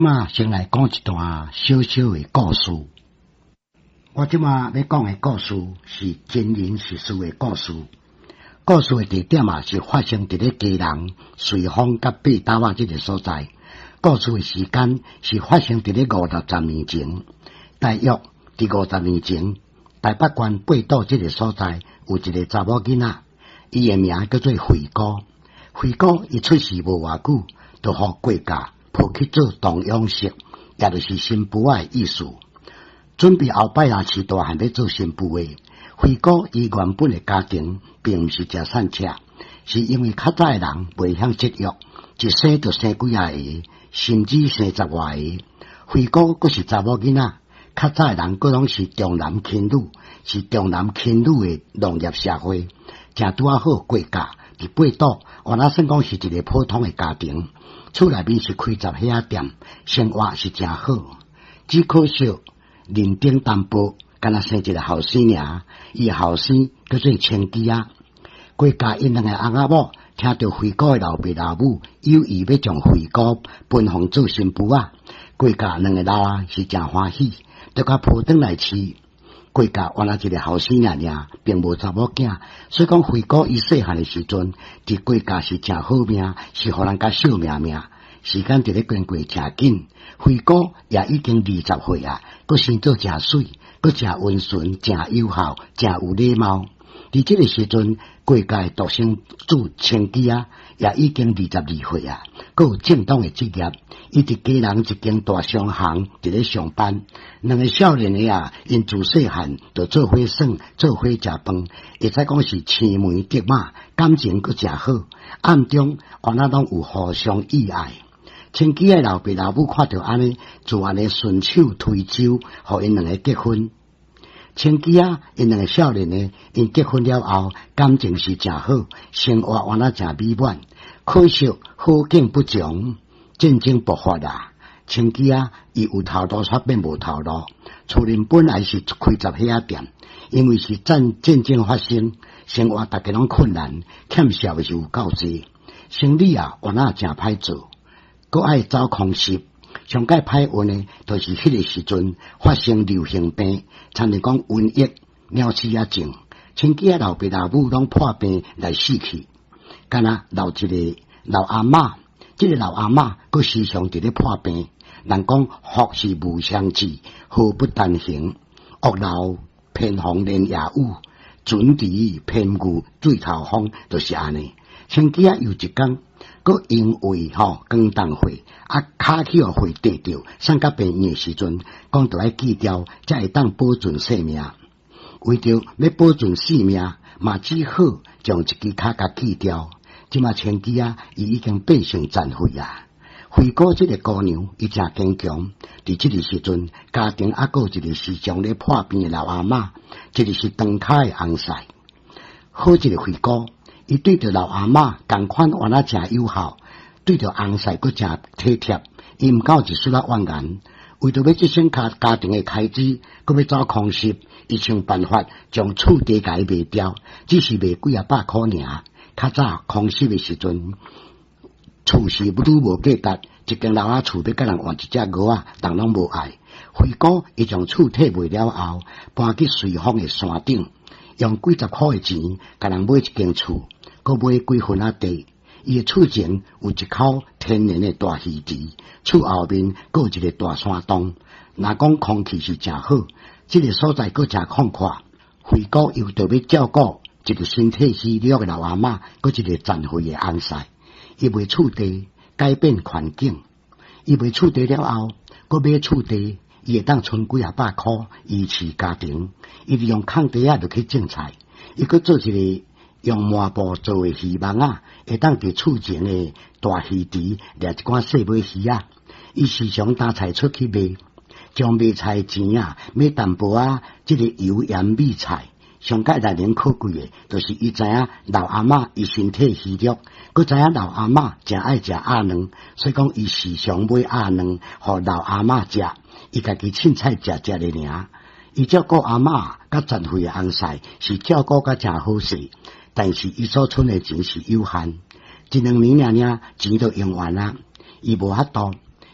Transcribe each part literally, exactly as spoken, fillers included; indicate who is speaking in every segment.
Speaker 1: 嘛，先来讲一段小小的故事。我即马要讲的故事是真人实事的故事。故事的地点啊是发生伫咧基隆瑞丰甲八斗仔这个所在。故事的时间是发生伫咧五六十年前，大约伫五十年前，台北县八斗这个所在有一个查某囡仔，伊的名叫做慧哥。慧哥伊出世无偌久，就互国家抱去做当养媳，也就是新妇仔的意思。准备后摆也是大汉要做新妇的。慧哥伊原本的家庭并毋是食散吃，是因为较早的人袂晓节约，一生就生几啊个，甚至生十外个。慧哥佫是查某囡仔，较早的人佫拢是重男轻女，是重男轻女的农业社会，正拄啊好过家。伫八斗，原来算讲是一个普通的家庭，厝内面是开杂货仔店，生活是真好。只可惜人丁单薄，敢若生一个后生尔。伊的后生叫做千基啊。国家因两个翁仔某听到慧哥的老爸老母有意要将慧哥分封做新妇啊，国家两个老啊是真欢喜，就甲抱转来饲。国家原来一个后生尔尔，并无查某囝，所以讲慧哥伊细汉的时阵，伫国家是真好命，是互人家惜命命。时间伫咧经过真紧，慧哥也已经二十岁啊，佫生做真水，佫真温顺，真友好，真有礼貌。伫即个时阵，国家独生子千基啊，也已经二十二岁啊，佫有正当的职业。伊伫基隆一间大商行伫咧上班。两个少年的啊，因自细汉就做伙耍，做伙食饭，会使讲是青梅竹马，感情佫真好。暗中原来拢有互相意爱。千基的老爸老母看到安尼，就安尼顺手推舟，互因两个结婚。千基啊，因两个少年呢，因结婚了后，感情是真好，生活原来真美满。可惜好景不长，战争爆发啊！千基啊，伊有头路却变无头路。厝人本来是开杂货仔店，因为是战战争发生，生活大家拢困难，欠少的是有够济。生理啊，原来真歹做，佫爱走空袭。上界歹运的，就是迄个时阵发生流行病，参如讲瘟疫、鸟鼠仔症，千基啊老爸老母拢破病来死去。敢若留一个老阿嬷，即、這个老阿嬷佫时常伫咧破病。人讲福是无相至，祸不单行。屋漏偏逢连夜雨，准时偏遇水头风，就是安尼。千基啊有一天，佫因为吼光当会啊骹去互会跌着，送到病院的时阵，讲着爱记掉，才会当保存性命。为着要保存性命，嘛只好将一支骹甲记掉。即马千基啊，伊已经变成残废啊。慧哥这个姑娘，伊真坚强。伫这个时阵，家庭还佫有一个时常咧破病的老阿嬷，这个是长脚的翁婿。好一个慧哥，伊对着老阿嬷同款原来真友好，对着翁婿佫真体贴。伊毋够一丝仔怨言，为着要节省家家庭的开支，佫要走空袭，伊想办法将厝地甲伊卖掉，只是卖几啊百箍尔。较早空袭的时阵，厝是愈无价值，一间老仔厝要甲人换一只鹅仔，人拢无爱。慧哥伊将厝体卖了后，搬去瑞丰的山顶，用几十箍的钱甲人买一间厝，佮买几分仔地。伊的厝前有一口天然的大鱼池，厝后面佮有一个大山洞。若讲空气是真好，这个所在佮真旷阔。慧哥又特别照顾一个身体虚弱的老阿嬷，佮一个残废的翁婿。伊卖厝地，改变环境。伊卖厝地了后，佮买厝地，伊会当存几啊百箍维持家庭。伊利用空地啊，就去种菜。伊佮做一个用麻布做的鱼网啊，会当伫厝前的大鱼池掠一寡细尾鱼啊。伊时常担菜出去卖，将卖菜钱啊买淡薄啊，即、這个油盐米菜。上界来年可贵的，就是伊知影老阿嬷伊身体虚弱，佮知影老阿嬷真爱食鸭卵，所以讲伊时常买鸭卵，互老阿嬷食，伊家己凊彩食食的尔。伊照顾阿嬷甲残废的翁婿是照顾甲真好势，但是伊所存的钱是有限，一两年尔尔钱都用完啦，伊无法度，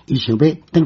Speaker 1: 伊想要